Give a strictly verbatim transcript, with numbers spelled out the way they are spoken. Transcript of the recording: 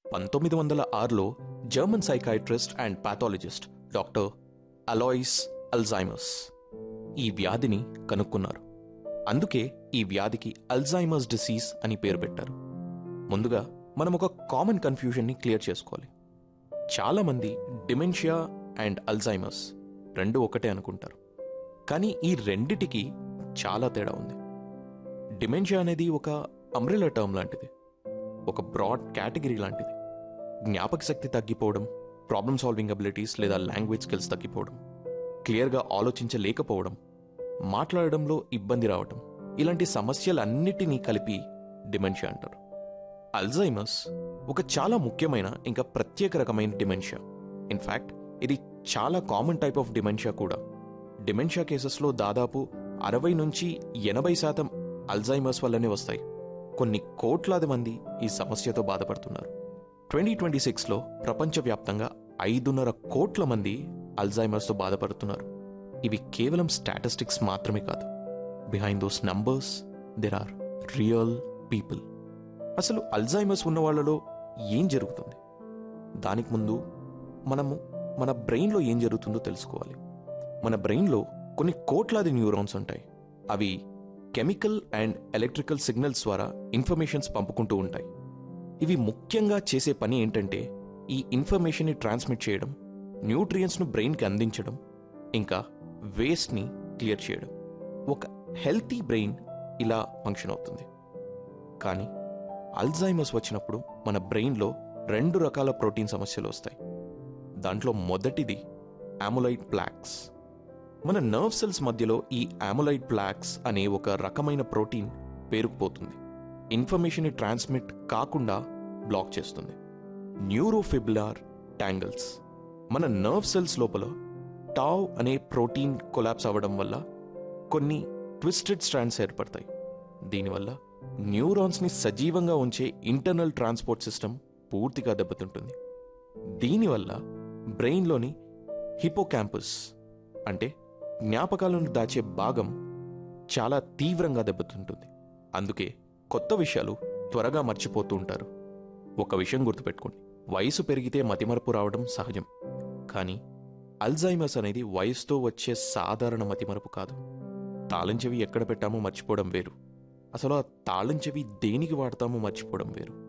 పంతొమ్మిది వందల ఆరులో German psychiatrist and pathologist doctor alloys Alzheimer's ఈ వ్యాధిని కనుక్కున్నారు. అందుకే ఈ వ్యాధికి అల్జైమర్స్ డిసీజ్ అని పేరు పెట్టారు. ముందుగా మనం ఒక కామన్ కన్ఫ్యూజన్ని క్లియర్ చేసుకోవాలి. చాలామంది డిమెన్షియా అండ్ అల్జైమర్స్ రెండు ఒకటే అనుకుంటారు. కానీ ఈ రెండిటికి చాలా తేడా ఉంది. డిమెన్షియా అనేది ఒక అంబ్రెలా టర్మ్ లాంటిది, ఒక బ్రాడ్ కేటగిరీ లాంటిది. జ్ఞాపక శక్తి తగ్గిపోవడం, ప్రాబ్లమ్ సాల్వింగ్ అబిలిటీస్ లేదా లాంగ్వేజ్ స్కిల్స్ తగ్గిపోవడం, క్లియర్గా ఆలోచించలేకపోవడం, మాట్లాడడంలో ఇబ్బంది రావడం, ఇలాంటి సమస్యలన్నిటినీ కలిపి డిమెన్షియా అంటారు. అల్జైమర్స్ ఒక చాలా ముఖ్యమైన ఇంకా ప్రత్యేక రకమైన డిమెన్షియా. ఇన్ఫ్యాక్ట్ ఇది చాలా కామన్ టైప్ ఆఫ్ డిమెన్షియా కూడా. డిమెన్షియా కేసెస్లో దాదాపు అరవై నుంచి ఎనభై శాతం అల్జైమర్స్ వల్లనే వస్తాయి. కొన్ని కోట్లాది మంది ఈ సమస్యతో బాధపడుతున్నారు. ట్వంటీ ట్వంటీ సిక్స్లో ప్రపంచవ్యాప్తంగా ఐదున్నర కోట్ల మంది అల్జైమర్స్తో బాధపడుతున్నారు. ఇవి కేవలం స్టాటిస్టిక్స్ మాత్రమే కాదు. Behind those numbers there are real people. అసలు అల్జైమర్స్ ఉన్న వాళ్ళలో ఏం జరుగుతుంది? దానికి ముందు మనము మన బ్రెయిన్లో ఏం జరుగుతుందో తెలుసుకోవాలి. మన బ్రెయిన్లో కొన్ని కోట్లాది న్యూరాన్స్ ఉంటాయి. అవి కెమికల్ అండ్ ఎలక్ట్రికల్ సిగ్నల్స్ ద్వారా ఇన్ఫర్మేషన్స్ పంపుకుంటూ ఉంటాయి. ఇవి ముఖ్యంగా చేసే పని ఏంటంటే ఈ ఇన్ఫర్మేషన్ని ట్రాన్స్మిట్ చేయడం, న్యూట్రియంట్స్ను బ్రెయిన్కి అందించడం, ఇంకా వేస్ట్ని క్లియర్ చేయడం. ఒక హెల్తీ బ్రెయిన్ ఇలా ఫంక్షన్ అవుతుంది. కానీ అల్జైమర్స్ వచ్చినప్పుడు మన బ్రెయిన్లో రెండు రకాల ప్రోటీన్ సమస్యలు వస్తాయి. దాంట్లో మొదటిది అమోలాయిడ్ ప్లాక్స్. మన నర్వ్ సెల్స్ మధ్యలో ఈ అమోలాయిడ్ ప్లాక్స్ అనే ఒక రకమైన ప్రోటీన్ పేరుకుపోతుంది. ఇన్ఫర్మేషన్ని ట్రాన్స్మిట్ కాకుండా బ్లాక్ చేస్తుంది. న్యూరోఫిబ్యులార్ ట్యాంగిల్స్. మన నర్వ్ సెల్స్ లోపల టావ్ అనే ప్రోటీన్ కొలాప్స్ అవ్వడం వల్ల కొన్ని ట్విస్టెడ్ స్ట్రాండ్స్ ఏర్పడతాయి. దీనివల్ల న్యూరాన్స్ని సజీవంగా ఉంచే ఇంటర్నల్ ట్రాన్స్పోర్ట్ సిస్టమ్ పూర్తిగా దెబ్బతింటుంది. దీనివల్ల బ్రెయిన్లోని హిపోకాంపస్ అంటే జ్ఞాపకాలను దాచే భాగం చాలా తీవ్రంగా దెబ్బతింటుంది. అందుకే కొత్త విషయాలు త్వరగా మర్చిపోతూ ఉంటారు. ఒక విషయం గుర్తుపెట్టుకోండి, వయసు పెరిగితే మతిమరుపు రావడం సహజం. కానీ అల్జైమర్స్ అనేది వయసుతో వచ్చే సాధారణ మతిమరుపు కాదు. తాళం చెవి ఎక్కడ పెట్టామో మర్చిపోవడం వేరు, అసలు ఆ తాళం చెవి దేనికి వాడతామో మర్చిపోవడం వేరు.